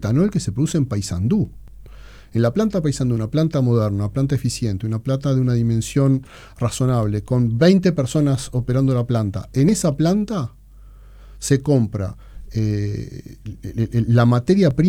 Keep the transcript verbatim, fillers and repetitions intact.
etanol que se produce en Paysandú. En la planta Paysandú, una planta moderna, una planta eficiente, una planta de una dimensión razonable, con veinte personas operando la planta, en esa planta se compra eh, la materia prima